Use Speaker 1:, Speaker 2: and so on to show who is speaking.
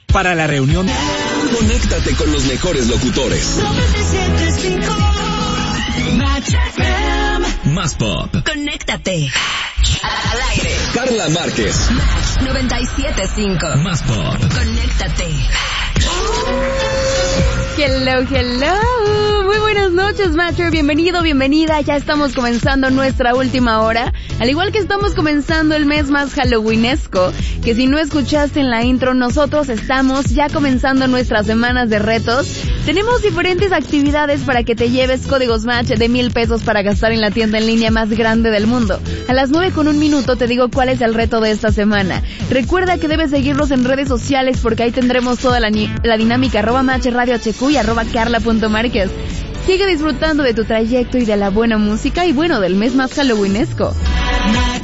Speaker 1: para la reunión.
Speaker 2: Conéctate con los mejores locutores.
Speaker 3: 97.5 Match FM.
Speaker 2: Más pop.
Speaker 3: Conéctate. Al aire.
Speaker 2: Carla Márquez.
Speaker 3: Match 97.5.
Speaker 2: Más pop.
Speaker 3: Conéctate.
Speaker 4: Hello, hello. Muy buenas noches, Matcher. Bienvenido, bienvenida. Ya estamos comenzando nuestra última hora. Al igual que estamos comenzando el mes más halloweenesco, que si no escuchaste en la intro, nosotros estamos ya comenzando nuestras semanas de retos. Tenemos diferentes actividades para que te lleves códigos Match de 1,000 pesos para gastar en la tienda en línea más grande del mundo. A las 9:01 te digo cuál es el reto de esta semana. Recuerda que debes seguirlos en redes sociales porque ahí tendremos toda la dinámica @Match Radio HQ y @Carla.Márquez. Sigue disfrutando de tu trayecto y de la buena música y bueno, del mes más halloweenesco.